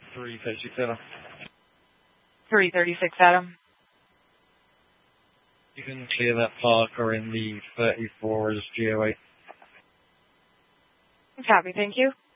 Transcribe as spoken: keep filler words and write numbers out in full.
three thirty-six Adam. three thirty-six Adam. You can clear that Parker in the thirty-four as G O eight. Copy, thank you.